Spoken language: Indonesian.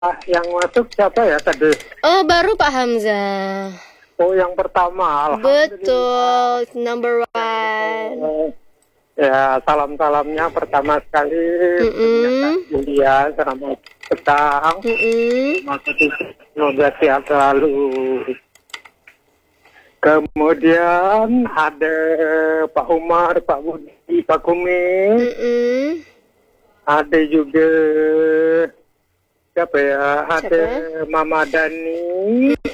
Yang masuk siapa ya tadi? Oh, baru Pak Hamzah. Oh, yang pertama. Alhamdulillah. Betul, number one. Ya, salam-salamnya pertama sekali. Ternyata mulia, selamat petang. Semoga sehat selalu. Kemudian ada Pak Umar, Pak Budi, Pak Kumis. Ada juga siapa ya? Ada Mama Dani.